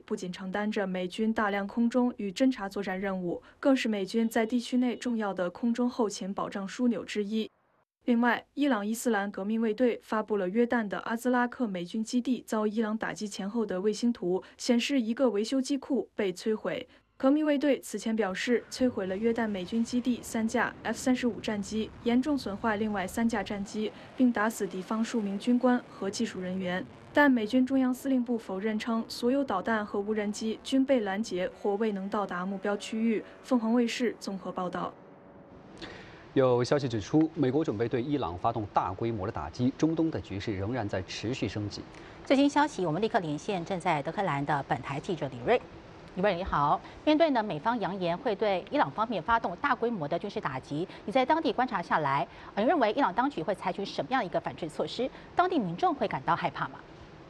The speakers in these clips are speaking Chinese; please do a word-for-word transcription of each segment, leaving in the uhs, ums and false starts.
不仅承担着美军大量空中与侦察作战任务，更是美军在地区内重要的空中后勤保障枢纽之一。另外，伊朗伊斯兰革命卫队发布了约旦的阿兹拉克美军基地遭伊朗打击前后的卫星图，显示一个维修机库被摧毁。革命卫队此前表示，摧毁了约旦美军基地三架 F 三十五战机，严重损坏另外三架战机，并打死敌方数名军官和技术人员。但美军中央司令部否认称，所有导弹和无人机均被拦截或未能到达目标区域。凤凰卫视综合报道。 有消息指出，美国准备对伊朗发动大规模的打击，中东的局势仍然在持续升级。 最新消息，我们立刻连线正在德黑兰的本台记者李瑞。李瑞你好，面对呢美方扬言会对伊朗方面发动大规模的军事打击，你在当地观察下来，你认为伊朗当局会采取什么样一个反制措施？当地民众会感到害怕吗？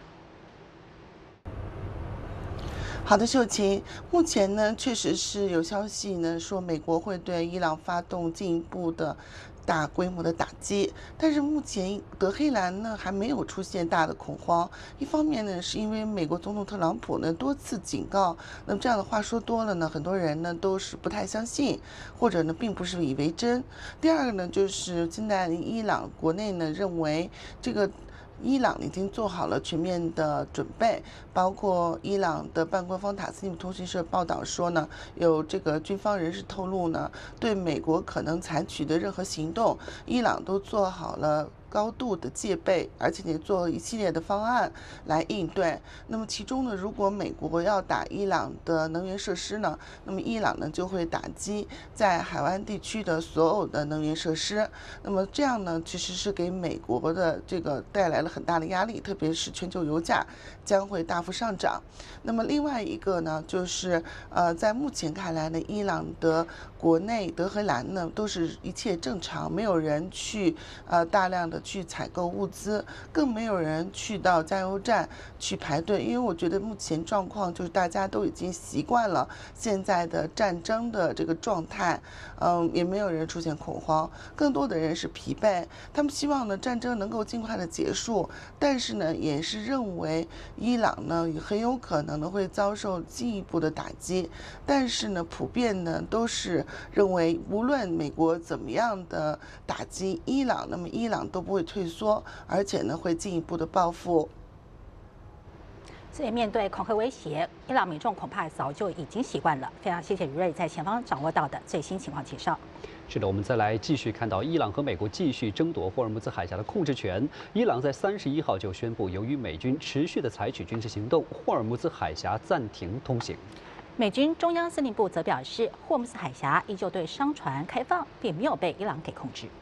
好的，秀琴，目前呢确实是有消息呢说美国会对伊朗发动进一步的大规模的打击，但是目前德黑兰呢还没有出现大的恐慌。一方面呢是因为美国总统特朗普呢多次警告，那么这样的话说多了呢，很多人呢都是不太相信，或者呢并不是以为真。第二个呢就是现在伊朗国内呢认为这个。伊朗已经做好了全面的准备，包括伊朗的半官方塔斯尼姆通讯社报道说呢，有这个军方人士透露呢，对美国可能采取的任何行动，伊朗都做好了高度的戒备，而且也做一系列的方案来应对。那么其中呢，如果美国要打伊朗的能源设施呢，那么伊朗呢就会打击在海湾地区的所有的能源设施。那么这样呢，其实是给美国的这个带来了很大的压力，特别是全球油价将会大幅上涨。那么另外一个呢，就是呃，在目前看来呢，伊朗的国内德黑兰呢都是一切正常，没有人去呃大量的去采购物资，更没有人去到加油站去排队，因为我觉得目前状况就是大家都已经习惯了现在的战争的这个状态，嗯，也没有人出现恐慌，更多的人是疲惫，他们希望呢战争能够尽快的结束，但是呢也是认为伊朗呢也很有可能呢会遭受进一步的打击，但是呢普遍呢都是认为无论美国怎么样的打击伊朗，那么伊朗都不会退缩，而且呢会进一步的报复。 所以面对恐吓威胁，伊朗民众恐怕早就已经习惯了。非常谢谢于瑞在前方掌握到的最新情况介绍。 是的，我们再来继续看到伊朗和美国继续争夺霍尔木兹海峡的控制权。伊朗在三十一号就宣布，由于美军持续的采取军事行动，霍尔木兹海峡暂停通行。 美军中央司令部则表示，霍尔木兹海峡依旧对商船开放，并没有被伊朗给控制。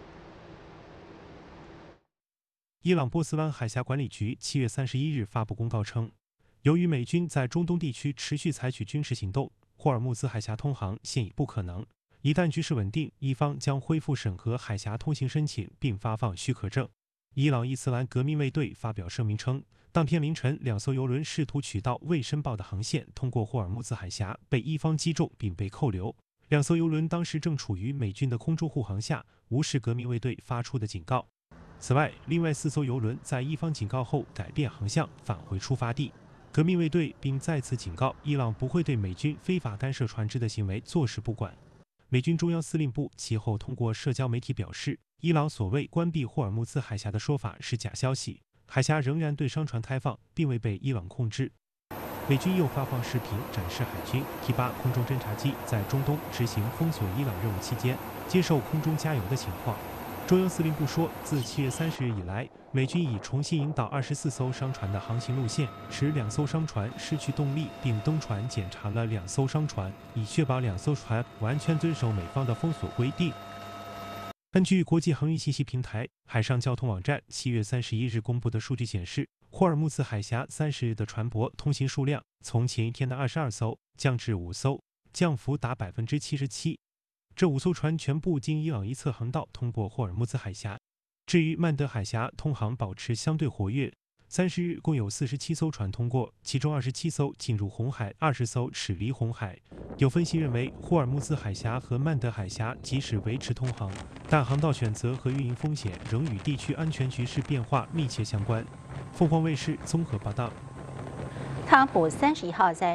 伊朗波斯湾海峡管理局七月三十一日发布公告称，由于美军在中东地区持续采取军事行动，霍尔木兹海峡通航现已不可能。一旦局势稳定，伊方将恢复审核海峡通行申请并发放许可证。伊朗伊斯兰革命卫队发表声明称，当天凌晨，两艘油轮试图取道未申报的航线通过霍尔木兹海峡，被伊方击中并被扣留。两艘油轮当时正处于美军的空中护航下，无视革命卫队发出的警告。此外，另外四艘油轮在伊方警告后改变航向，返回出发地。革命卫队并再次警告伊朗不会对美军非法干涉船只的行为坐视不管。美军中央司令部其后通过社交媒体表示，伊朗所谓关闭霍尔木兹海峡的说法是假消息，海峡仍然对商船开放，并未被伊朗控制。美军又发放视频展示海军 T 八空中侦察机在中东执行封锁伊朗任务期间接受空中加油的情况。中央司令部说，自七月三十日以来，美军已重新引导二十四艘商船的航行路线，使两艘商船失去动力，并登船检查了两艘商船，以确保两艘船完全遵守美方的封锁规定。根据国际航运信息平台海上交通网站七月三十一日公布的数据显示，霍尔木兹海峡三十日的船舶通行数量从前一天的二十二艘降至五艘，降幅达百分之七十七。这五艘船全部经伊朗一侧航道通过霍尔木兹海峡。至于曼德海峡通航保持相对活跃，三十日共有四十七艘船通过，其中二十七艘进入红海，二十艘驶离红海。有分析认为，霍尔木兹海峡和曼德海峡即使维持通航，但航道选择和运营风险仍与地区安全局势变化密切相关。凤凰卫视综合报道。 特朗普三十一号在